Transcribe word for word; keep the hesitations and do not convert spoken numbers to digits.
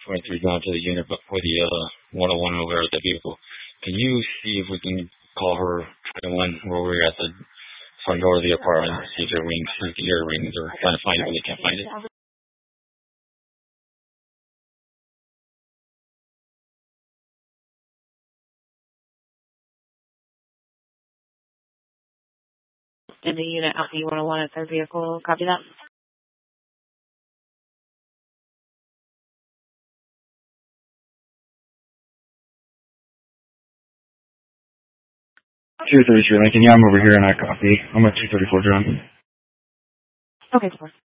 twenty-three going to the unit, but for the uh, one oh one over at the vehicle. Can you see if we can call her one where we're at the front door of the apartment, see if it rings, see if the ear rings, or trying to find it when they can't find it? In the unit Alpha one oh one at their vehicle, copy that? two thirty-three Lincoln, yeah, I'm over here and I copy. I'm at two thirty-four John. Okay, sure.